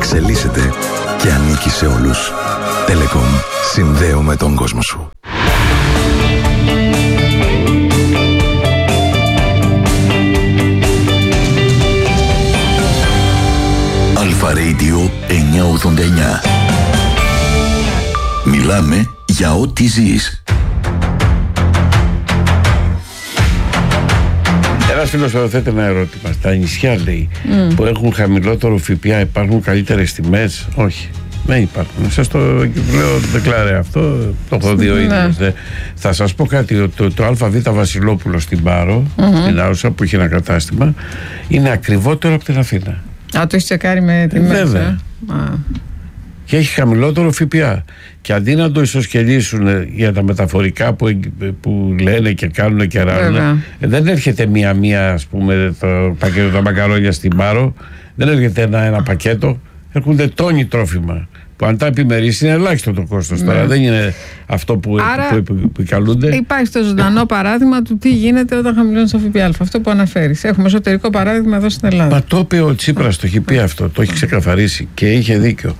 εξελίσσεται και ανήκει σε όλους. Telecom. Συνδέω με τον κόσμο σου. Αλφα Radio 989. Μιλάμε για ό,τι ζεις. Ένας φίλος θέτει ένα ερώτημα. Στα νησιά, λέει, που έχουν χαμηλότερο ΦΠΑ, υπάρχουν καλύτερες τιμές? Όχι, δεν υπάρχουν. Σας το λέω, δεκλάρε αυτό, το έχω δει ο ίδιος. Θα σας πω κάτι. Το ΑΒ Βασιλόπουλο στην Πάρο, στην Άουσα, που έχει ένα κατάστημα, είναι ακριβότερο από την Αθήνα. Το έχει τσεκάρει με τη μέση. Βέβαια. Και έχει χαμηλότερο ΦΠΑ. Και αντί να το ισοσκελίσουν για τα μεταφορικά που λένε και κάνουν και ράνουν, δεν έρχεται μία-μία, ας πούμε, το πακέτο τα μακαρόνια στην Πάρο, δεν έρχεται ένα πακέτο, έρχονται τόνοι τρόφιμα. Που αν τα επιμερίσει είναι ελάχιστο το κόστος. Τώρα δεν είναι αυτό που επικαλούνται. Υπάρχει το ζωντανό παράδειγμα του τι γίνεται όταν χαμηλώνει το ΦΠΑ. Αυτό που αναφέρεις. Έχουμε εσωτερικό παράδειγμα εδώ στην Ελλάδα. Μα το είπε ο Τσίπρας, το έχει πει αυτό, το έχει ξεκαθαρίσει και είχε δίκιο.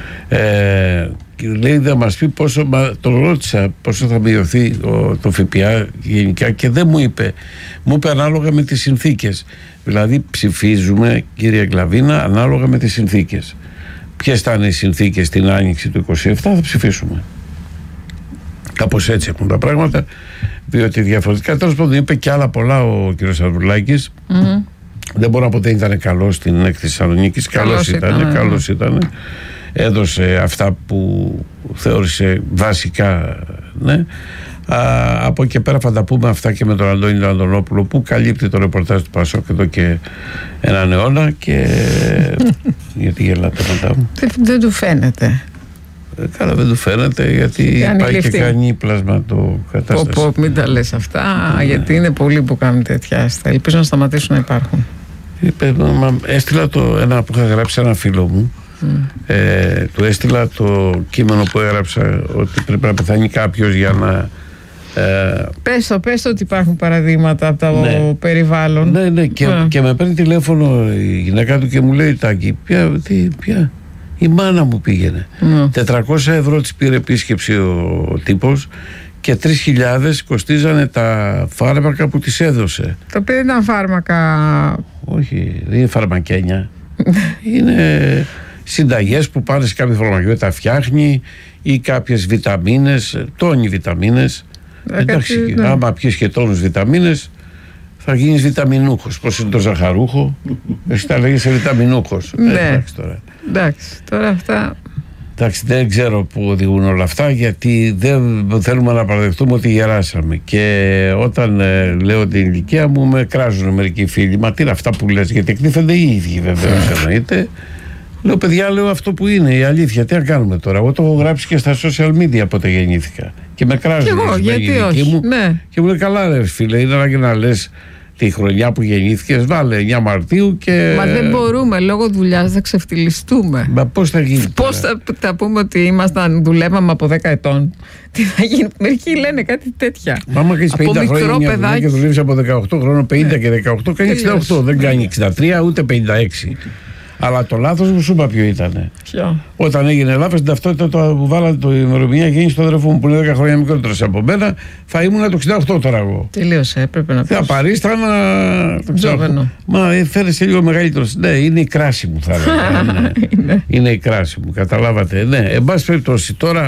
Λέει θα μας πει πόσο, τον ρώτησα πόσο θα μειωθεί το ΦΠΑ γενικά και δεν μου είπε. Μου είπε ανάλογα με τις συνθήκες. Δηλαδή ψηφίζουμε, κύριε Γκλαβίνα, ανάλογα με τις συνθήκες. Ποιες θα είναι οι συνθήκες την άνοιξη του 27, θα ψηφίσουμε. Κάπως έτσι έχουν τα πράγματα, διότι διαφορετικά, τέλος πάντων, είπε και άλλα πολλά ο κ. Σαρδουλάκης. Δεν μπορώ να πω ότι ήταν καλός στην έκθεση Θεσσαλονίκης. Καλός ήταν. Έδωσε αυτά που θεώρησε βασικά, ναι. Από εκεί πέρα θα τα πούμε αυτά και με τον Αντώνη Αντωνόπουλο, που καλύπτει το ρεπορτάζ του Πασόκ εδώ και έναν αιώνα. Και γιατί γελάτε μετά μου? Δεν του φαίνεται. Καλά, δεν του φαίνεται, γιατί πάει και κάνει πλάσμα κατάσταση. Μην τα λες αυτά, γιατί είναι πολλοί που κάνουν τέτοια άστα. Ελπίζω να σταματήσουν να υπάρχουν. Έστειλα ένα που είχα γράψει ένα φίλο μου. Του έστειλα το κείμενο που έγραψα, ότι πρέπει να πεθάνει κάποιος για να... Πες το ότι υπάρχουν παραδείγματα από το περιβάλλον. Ναι, και με παίρνει τηλέφωνο η γυναίκα του και μου λέει, Τάκη, ποια η μάνα μου πήγαινε. 400 ευρώ της πήρε επίσκεψη ο τύπος και 3.000 κοστίζανε τα φάρμακα που της έδωσε. Το οποίο ήταν φάρμακα... Όχι, δεν είναι φαρμακένια. Είναι συνταγές που πάνε σε κάποια φαρμακείο, τα φτιάχνει, ή κάποιες βιταμίνες, τόνοι βιταμίνες. Εντάξει, άμα πιεις και τόνους βιταμίνες θα γίνεις βιταμινούχος. Πώς είναι το ζαχαρούχο, εσύ τα λέγεις βιταμινούχος. Εντάξει, τώρα αυτά... Εντάξει, δεν ξέρω που οδηγούν όλα αυτά, γιατί δεν θέλουμε να παραδεχτούμε ότι γεράσαμε. Και όταν λέω την ηλικία μου, με κράζουν μερικοί φίλοι. Μα τι είναι αυτά που λες? Γιατί εκτίθενται οι ίδιοι, βεβαίως, εννοείται. Λέω, παιδιά, λέω αυτό που είναι η αλήθεια. Τι να κάνουμε τώρα? Εγώ το έχω γράψει και στα social media πότε γεννήθηκα. Και με κράζουν. Και εγώ, γιατί όχι? Μου, και μου λέει, καλά, ρε φίλε, είναι ανάγκη να λες τη χρονιά που γεννήθηκες, βάλε 9 Μαρτίου και... Μα δεν μπορούμε, λόγω δουλειάς θα ξεφτυλιστούμε. Μα πώς θα γίνει? Πώς θα πούμε ότι δουλεύαμε από 10 ετών? Τι θα γίνει? Μερικοί λένε κάτι τέτοια. Μα άμα κάνεις 50 χρόνια μια δουλειά και δουλεύεις από 18 χρόνων, 50 και 18, κάνει 68, δεν κάνει 63 ούτε 56. Αλλά το λάθος μου σου είπα ποιο ήτανε. Ποιο? Όταν έγινε λάθος την ταυτότητα που βάλατε το ημερομηνία γέννηση στον αδερφό μου που είναι 10 χρόνια μικρότερος από μένα, θα ήμουν το 68 τώρα εγώ. Τελείωσε, έπρεπε να πεις. Θα παρίστανα. Μα φαίνεσαι λίγο μεγαλύτερος. Ναι, είναι η κράση μου, θα έλεγα. Είναι η κράση μου, καταλάβατε. Ναι, εν πάση περιπτώσει τώρα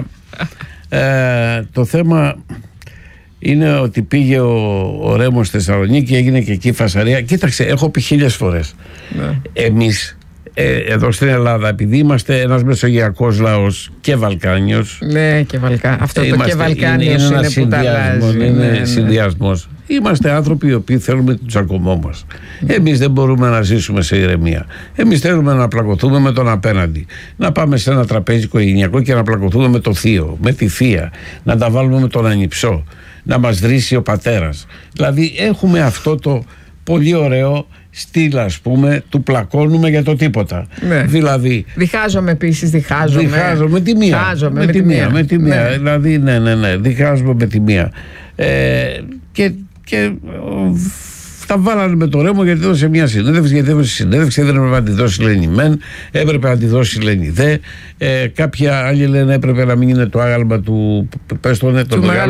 το θέμα είναι ότι πήγε ο Ρέμος στη Θεσσαλονίκη, έγινε και εκεί φασαρία. Κοίταξε, έχω πει 1000 φορές. Εμείς εδώ στην Ελλάδα, επειδή είμαστε ένας μεσογειακός λαός και Βαλκάνιος. Ναι, και αυτό το και Βαλκάνιος είναι που τα αλλάζει. Είναι συνδυασμός. Είμαστε άνθρωποι οι οποίοι θέλουμε τον τσακωμό μας. Εμείς δεν μπορούμε να ζήσουμε σε ηρεμία. Εμείς θέλουμε να πλακωθούμε με τον απέναντι. Να πάμε σε ένα τραπέζι οικογενειακό και να πλακωθούμε με το θείο, με τη θεία. Να τα βάλουμε με τον ανιψό. Να μας βρίσει ο πατέρας. Δηλαδή έχουμε αυτό το πολύ ωραίο στυλ, ας πούμε, του πλακώνουμε για το τίποτα. Ναι. Δηλαδή. Διχάζομαι επίσης, διχάζομαι με τη μία. Ναι. Δηλαδή, ναι. Διχάζομαι με τη μία. Και Τα βάλανε με το ρέμο γιατί έδωσε μια συνέντευξη, γιατί έδωσε συνέντευξη, δεν έπρεπε να τη δώσει Λένη Μεν, έπρεπε να τη δώσει Λένη Δε. Κάποια άλλοι λένε έπρεπε να μην είναι το άγαλμα του. Πες το, ναι, το μεγάλο.